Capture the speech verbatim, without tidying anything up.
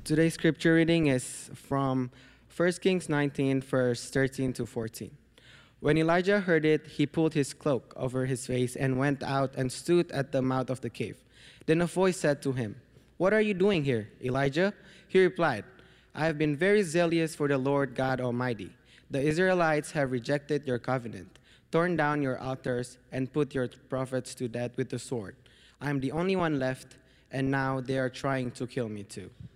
Today's scripture reading is from First Kings nineteen, verse thirteen to fourteen. When Elijah heard it, he pulled his cloak over his face and went out and stood at the mouth of the cave. Then a voice said to him, "What are you doing here, Elijah?" He replied, "I have been very zealous for the Lord God Almighty. The Israelites have rejected your covenant, torn down your altars, and put your prophets to death with the sword. I am the only one left, and now they are trying to kill me too."